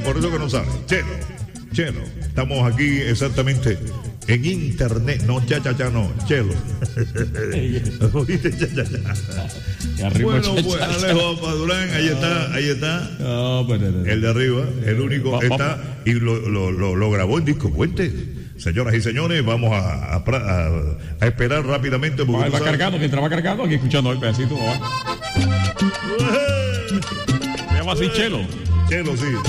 Por eso que no sabe. Chelo. Estamos aquí exactamente en internet. No, no, Chelo. ¿Oíste? Bueno, pues Alejo Padurán, ahí está. No, pero... El de arriba, el único está. Y lo grabó en disco puente. Señoras y señores, vamos a esperar rápidamente. Va cargando, mientras va cargando, aquí escuchando el pedacito. Se llama así Chelo. Chelo, sí.